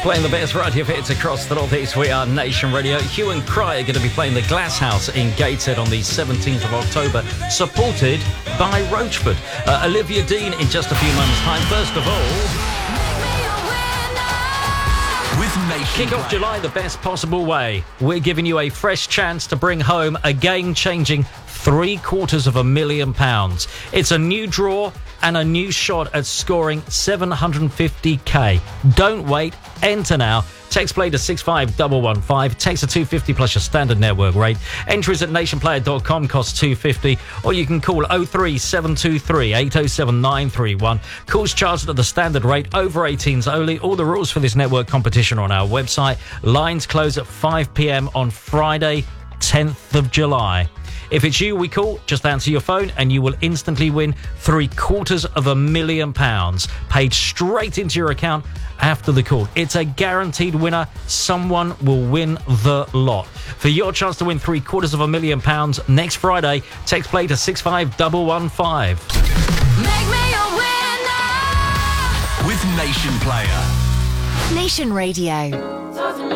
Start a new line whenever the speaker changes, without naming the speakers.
Playing the best variety of hits across the Northeast. We are Nation Radio. Hue and Cry are going to be playing the Glass House in Gateshead on the 17th of October, supported by Roachford. Olivia Dean in just a few moments' time. First of all, kick off July the best possible way. We're giving you a fresh chance to bring home a game-changing £750,000. It's a new draw and a new shot at scoring 750k. Don't wait. Enter now. Text play to 65115. Text to 250 plus your standard network rate. Entries at nationplayer.com cost £250, or you can call 03723 807 931. Calls charged at the standard rate. Over 18s only. All the rules for this network competition are on our website. Lines close at 5 p.m. on Friday, 10th of July. If it's you we call, just answer your phone and you will instantly win £750,000 paid straight into your account after the call. It's a guaranteed winner. Someone will win the lot. For your chance to win £750,000 next Friday, text play to 65115.
Make me a winner
with Nation Player.
Nation Radio.